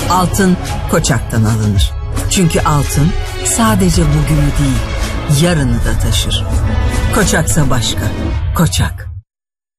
Altın Koçak'tan alınır. Çünkü altın sadece bugünü değil, yarını da taşır. Koçaksa başka. Koçak.